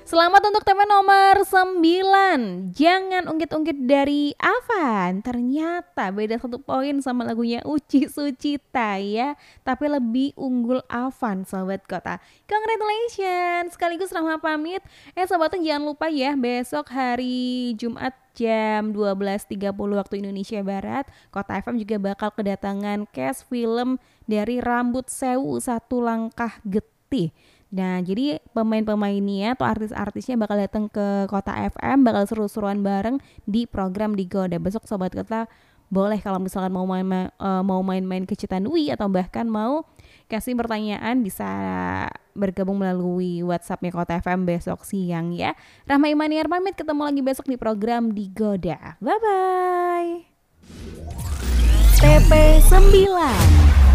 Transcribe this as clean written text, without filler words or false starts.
Selamat untuk tema nomor 9. Jangan ungkit-ungkit dari Avan. Ternyata beda 1 poin sama lagunya Uci Sucita ya. Tapi lebih unggul Avan Sobat Kota. Congratulations. Sekaligus Rahma pamit. Sobatnya jangan lupa ya, besok hari Jumat jam 12.30 waktu Indonesia Barat, Kota FM juga bakal kedatangan cast film dari Rambut Sewu Satu Langkah Getih. Nah, jadi pemain-pemainnya atau artis-artisnya bakal datang ke Kota FM, bakal seru-seruan bareng di program Digoda. Besok Sobat Kota boleh kalau misalkan mau main-main ke Citanui atau bahkan mau kasih pertanyaan bisa bergabung melalui WhatsAppnya Kota FM besok siang ya. Rahma Imaniar pamit, ketemu lagi besok di program Digoda. Bye bye. TP 9